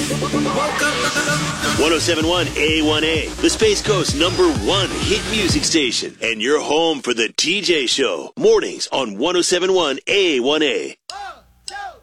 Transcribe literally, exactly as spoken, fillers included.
ten seventy-one A one A, the Space Coast number one hit music station, and you're home for the T J Show, mornings on ten seventy-one A one A.